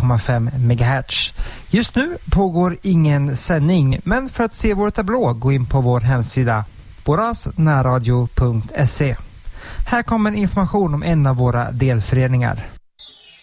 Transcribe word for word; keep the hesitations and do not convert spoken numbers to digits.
komma fem megahertz. Just nu pågår ingen sändning, men för att se vår tablå gå in på vår hemsida borås närradio punkt se. Här kommer information om en av våra delföreningar.